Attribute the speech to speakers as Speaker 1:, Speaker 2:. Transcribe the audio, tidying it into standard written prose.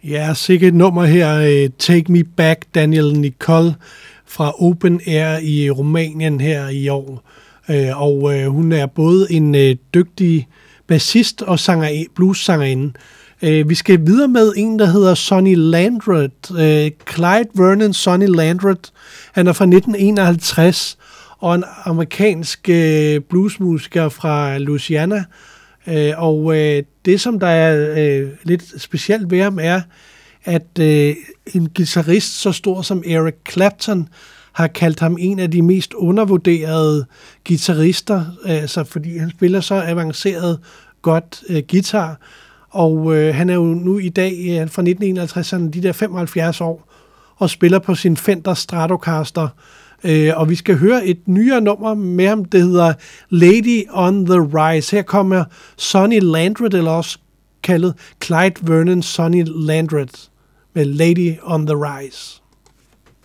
Speaker 1: Ja, sikkert et nummer her, Take Me Back, Daniel Nicole fra Open Air i Rumænien her i år. Og hun er både en dygtig bassist og blues-sangerinde. Vi skal videre med en, der hedder Sonny Landreth. Clyde Vernon Sonny Landreth. Han er fra 1951 og en amerikansk bluesmusiker fra Louisiana. Og det, som der er lidt specielt ved ham, er, at en guitarist så stor som Eric Clapton har kaldt ham en af de mest undervurderede guitarister, altså fordi han spiller så avanceret godt guitar. Og han er jo nu i dag fra 1951, han er de der 75 år, og spiller på sin Fender Stratocaster. Og vi skal høre et nyere nummer med ham, det hedder Lady on the Rise. Her kommer Sonny Landreth, eller også kaldet Clyde Vernon Sonny Landreth, med Lady on the Rise.